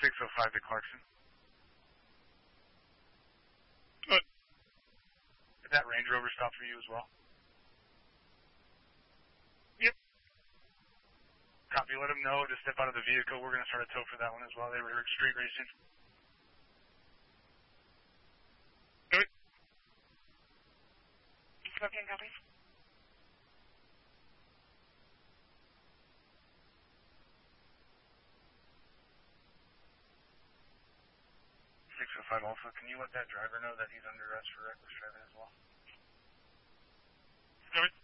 605 to Clarkson. Good. Did that Range Rover stop for you as well? Yep. Copy. Let them know to step out of the vehicle. We're going to start a tow for that one as well. They were street racing. Good. Okay, copy. 605 also, can you let that driver know that he's under arrest for reckless driving as well? Good.